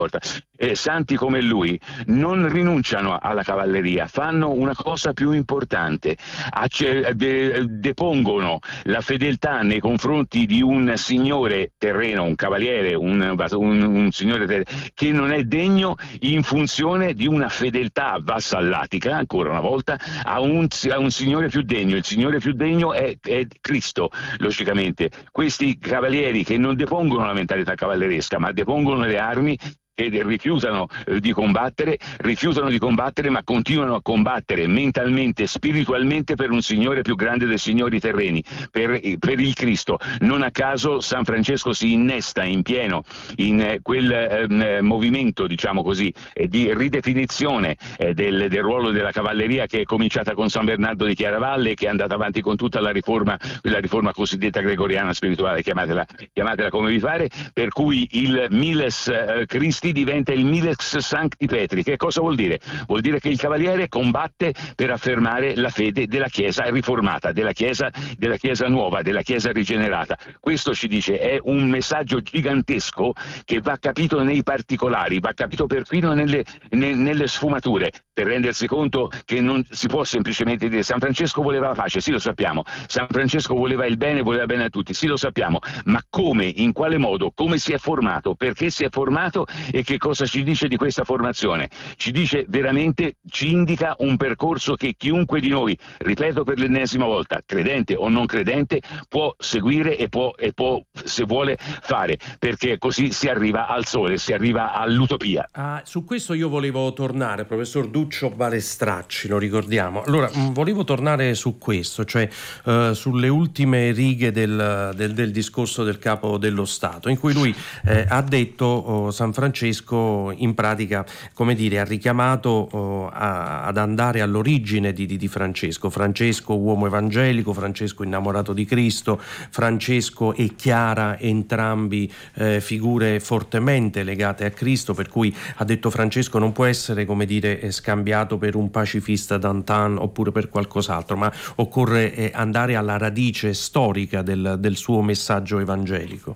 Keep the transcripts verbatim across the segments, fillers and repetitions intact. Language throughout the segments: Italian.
Eh, santi come lui non rinunciano alla cavalleria, fanno una cosa più importante, acce- de- depongono la fedeltà nei confronti di un signore terreno, un cavaliere, un, un, un signore terreno, che non è degno, in funzione di una fedeltà vassallatica, ancora una volta, a un, a un signore più degno. Il signore più degno è, è Cristo, logicamente. Questi cavalieri che non depongono la mentalità cavalleresca, ma depongono le armi, e rifiutano eh, di combattere, rifiutano di combattere, ma continuano a combattere mentalmente, spiritualmente, per un Signore più grande dei signori terreni, per, per il Cristo. Non a caso San Francesco si innesta in pieno in eh, quel eh, movimento, diciamo così, eh, di ridefinizione eh, del, del ruolo della cavalleria, che è cominciata con San Bernardo di Chiaravalle e che è andata avanti con tutta la riforma, la riforma cosiddetta gregoriana spirituale, chiamatela, chiamatela come vi pare, per cui il Miles eh, Christi diventa il Milex Sancti Petri. Che cosa vuol dire? Vuol dire che il cavaliere combatte per affermare la fede della Chiesa riformata, della Chiesa, della Chiesa nuova, della Chiesa rigenerata. Questo ci dice, è un messaggio gigantesco che va capito nei particolari, va capito perfino nelle, ne, nelle sfumature, per rendersi conto che non si può semplicemente dire San Francesco voleva la pace, sì lo sappiamo, San Francesco voleva il bene, voleva bene a tutti, sì lo sappiamo, ma come, in quale modo, come si è formato, perché si è formato e che cosa ci dice di questa formazione? Ci dice veramente, ci indica un percorso che chiunque di noi, ripeto per l'ennesima volta, credente o non credente, può seguire e può, e può, se vuole, fare, perché così si arriva al sole, si arriva all'utopia. Ah, su questo io volevo tornare, professor Duccio Balestracci, lo ricordiamo. Allora, mh, volevo tornare su questo, cioè uh, sulle ultime righe del, del, del discorso del Capo dello Stato, in cui lui eh, ha detto, oh, San Francesco, in pratica, come dire, ha richiamato oh, a, ad andare all'origine di, di, di Francesco. Francesco uomo evangelico, Francesco innamorato di Cristo, Francesco e Chiara, entrambi eh, figure fortemente legate a Cristo, per cui ha detto Francesco non può essere, come dire, scambiato per un pacifista d'antan oppure per qualcos'altro, ma occorre eh, andare alla radice storica del, del suo messaggio evangelico.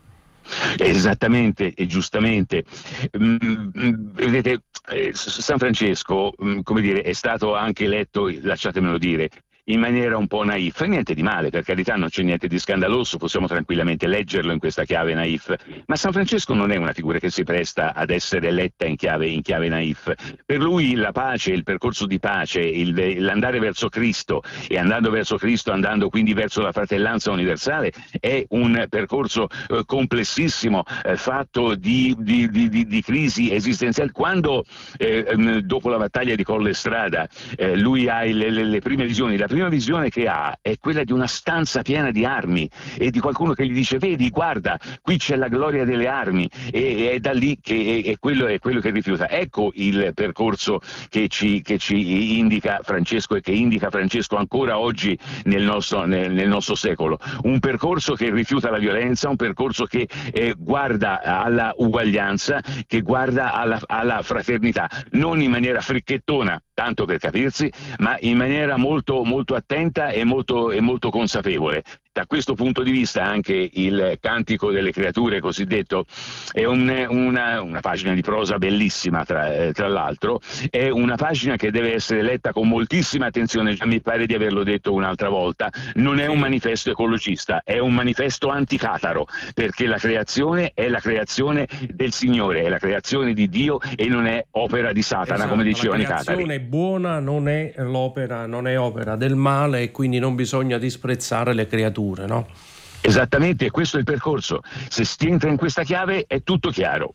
Esattamente e giustamente. Mm, vedete, eh, San Francesco, mm, come dire, è stato anche eletto, lasciatemelo dire, in maniera un po' naif, niente di male, per carità, non c'è niente di scandaloso, possiamo tranquillamente leggerlo in questa chiave naif, ma San Francesco non è una figura che si presta ad essere letta in chiave, in chiave naif. Per lui la pace, il percorso di pace, il, l'andare verso Cristo, e andando verso Cristo, andando quindi verso la fratellanza universale, è un percorso eh, complessissimo, eh, fatto di, di, di, di crisi esistenziali. Quando eh, dopo la battaglia di Collestrada eh, lui ha le, le, le prime visioni, la prima visione che ha è quella di una stanza piena di armi e di qualcuno che gli dice vedi, guarda, qui c'è la gloria delle armi, e è da lì che è, è, quello, è quello che rifiuta. Ecco il percorso che ci, che ci indica Francesco e che indica Francesco ancora oggi nel nostro, nel, nel nostro secolo, un percorso che rifiuta la violenza, un percorso che eh, guarda alla uguaglianza, che guarda alla, alla fraternità, non in maniera fricchettona, tanto per capirsi, ma in maniera molto, molto attenta e molto, e molto consapevole. Da questo punto di vista anche il Cantico delle Creature cosiddetto è un, una, una pagina di prosa bellissima, tra, eh, tra l'altro, è una pagina che deve essere letta con moltissima attenzione, già mi pare di averlo detto un'altra volta, non è un manifesto ecologista, è un manifesto anticataro, perché la creazione è la creazione del Signore, è la creazione di Dio e non è opera di Satana, esatto, come dicevano i catari. La creazione buona non è l'opera, non è opera del male, e quindi non bisogna disprezzare le creature. No? Esattamente, questo è il percorso. Se si entra in questa chiave è tutto chiaro.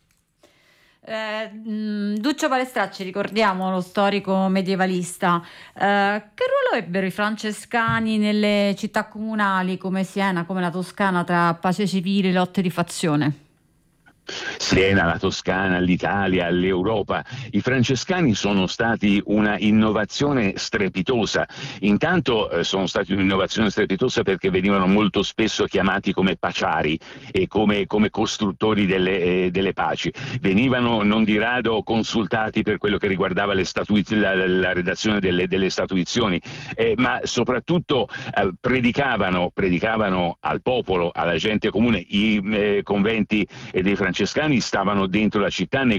Eh, Duccio Balestracci, ricordiamo lo storico medievalista, eh, che ruolo ebbero i francescani nelle città comunali come Siena, come la Toscana, tra pace civile e lotte di fazione? Siena, la Toscana, l'Italia, l'Europa. I francescani sono stati una innovazione strepitosa. Intanto eh, sono stati un'innovazione strepitosa perché venivano molto spesso chiamati come paciari e come, come costruttori delle, eh, delle paci. Venivano non di rado consultati per quello che riguardava le statuiz- la, la redazione delle, delle statuizioni, eh, ma soprattutto eh, predicavano, predicavano al popolo, alla gente comune. I eh, conventi dei francescani stavano dentro la città, nei